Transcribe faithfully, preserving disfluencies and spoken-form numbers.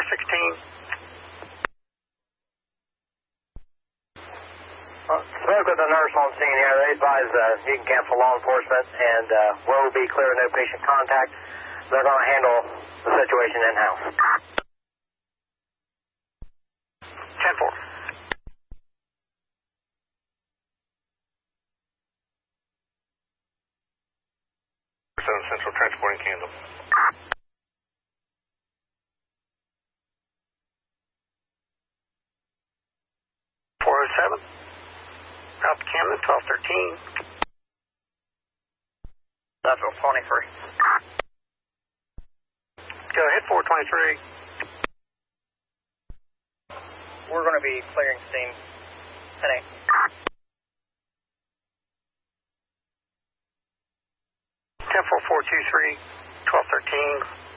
sixteen. Well, spoke with the nurse on scene here. They advise uh, you can cancel law enforcement and uh, will be clear no patient contact. They're going to handle the situation in-house. ten four. seven Central transporting Camden. four oh seven. Out to Camden, twelve thirteen. Level twenty-three. Go ahead, four twenty-three. We're going to be clearing scene. ten eight. ten four four two three, twelve thirteen.